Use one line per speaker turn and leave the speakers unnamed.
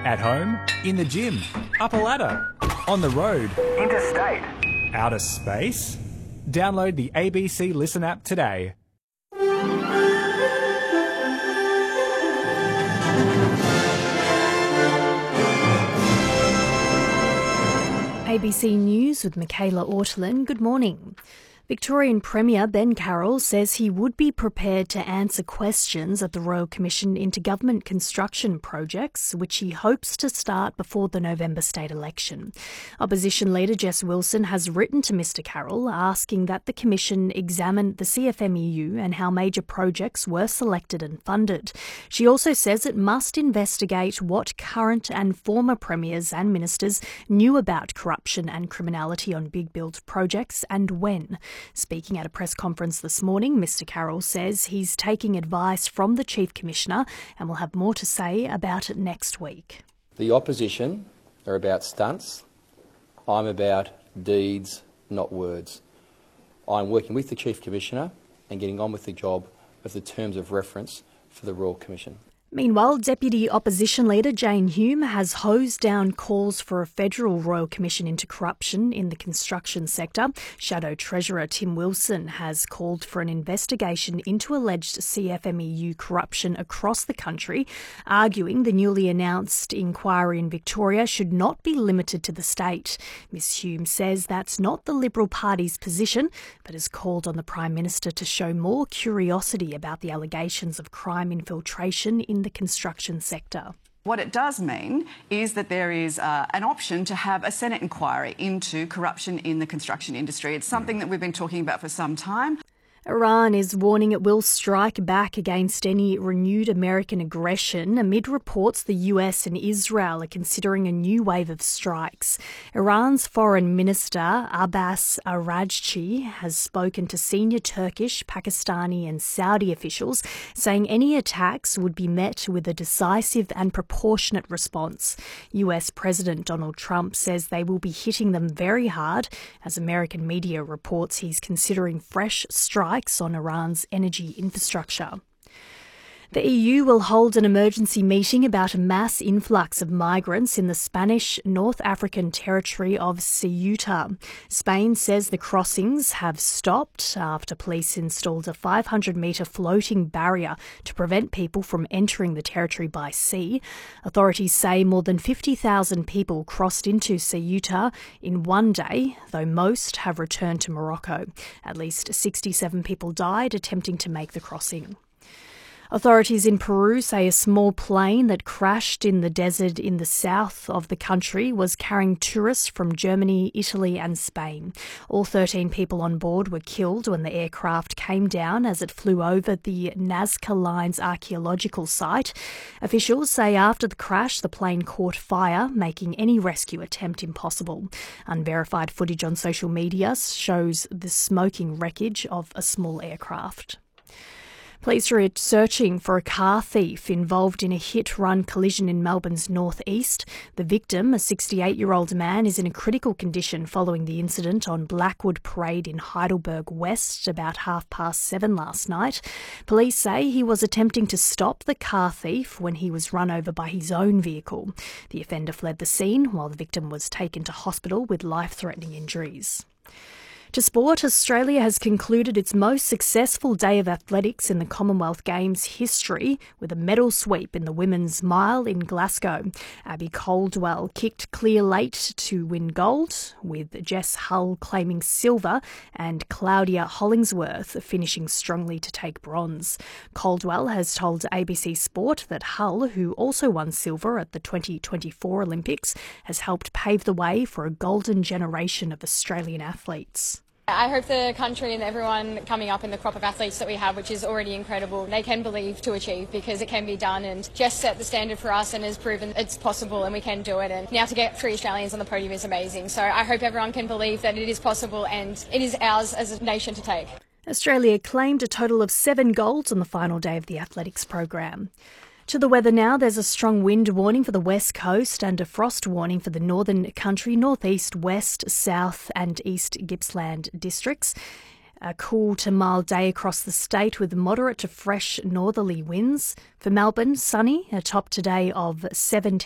At home, in the gym, up a ladder, on the road,
interstate,
outer space? Download the ABC Listen app today.
ABC News with Michaela Ortolin. Good morning. Victorian Premier Ben Carroll says he would be prepared to answer questions at the Royal Commission into government construction projects, which he hopes to start before the November state election. Opposition leader Jess Wilson has written to Mr Carroll asking that the Commission examine the CFMEU and how major projects were selected and funded. She also says it must investigate what current and former premiers and ministers knew about corruption and criminality on big build projects and when. Speaking at a press conference this morning, Mr Carroll says he's taking advice from the Chief Commissioner and will have more to say about it next week.
The opposition are about stunts. I'm about deeds, not words. I'm working with the Chief Commissioner and getting on with the job of the terms of reference for the Royal Commission.
Meanwhile, Deputy Opposition Leader Jane Hume has hosed down calls for a federal Royal Commission into corruption in the construction sector. Shadow Treasurer Tim Wilson has called for an investigation into alleged CFMEU corruption across the country, arguing the newly announced inquiry in Victoria should not be limited to the state. Ms Hume says that's not the Liberal Party's position, but has called on the Prime Minister to show more curiosity about the allegations of crime infiltration in the construction sector.
What it does mean is that there is an option to have a Senate inquiry into corruption in the construction industry. It's something that we've been talking about for some time.
Iran is warning it will strike back against any renewed American aggression amid reports the US and Israel are considering a new wave of strikes. Iran's Foreign Minister Abbas Araghchi has spoken to senior Turkish, Pakistani and Saudi officials, saying any attacks would be met with a decisive and proportionate response. US President Donald Trump says they will be hitting them very hard, as American media reports he's considering fresh strikes on Iran's energy infrastructure. The EU will hold an emergency meeting about a mass influx of migrants in the Spanish North African territory of Ceuta. Spain says the crossings have stopped after police installed a 500-metre floating barrier to prevent people from entering the territory by sea. Authorities say more than 50,000 people crossed into Ceuta in one day, though most have returned to Morocco. At least 67 people died attempting to make the crossing. Authorities in Peru say a small plane that crashed in the desert in the south of the country was carrying tourists from Germany, Italy and Spain. All 13 people on board were killed when the aircraft came down as it flew over the Nazca Lines archaeological site. Officials say after the crash, the plane caught fire, making any rescue attempt impossible. Unverified footage on social media shows the smoking wreckage of a small aircraft. Police are searching for a car thief involved in a hit-run collision in Melbourne's northeast. The victim, a 68-year-old man, is in a critical condition following the incident on Blackwood Parade in Heidelberg West about 7:30 last night. Police say he was attempting to stop the car thief when he was run over by his own vehicle. The offender fled the scene while the victim was taken to hospital with life-threatening injuries. To sport, Australia has concluded its most successful day of athletics in the Commonwealth Games history with a medal sweep in the women's mile in Glasgow. Abby Caldwell kicked clear late to win gold, with Jess Hull claiming silver and Claudia Hollingsworth finishing strongly to take bronze. Caldwell has told ABC Sport that Hull, who also won silver at the 2024 Olympics, has helped pave the way for a golden generation of Australian athletes.
I hope the country and everyone coming up in the crop of athletes that we have, which is already incredible, they can believe to achieve, because it can be done, and Jess set the standard for us and has proven it's possible and we can do it, and now to get 3 Australians on the podium is amazing. So I hope everyone can believe that it is possible and it is ours as a nation to take.
Australia claimed a total of 7 golds on the final day of the athletics program. To the weather now, there's a strong wind warning for the west coast and a frost warning for the northern country, northeast, west, south and east Gippsland districts. A cool to mild day across the state with moderate to fresh northerly winds. For Melbourne, sunny, a top today of 17.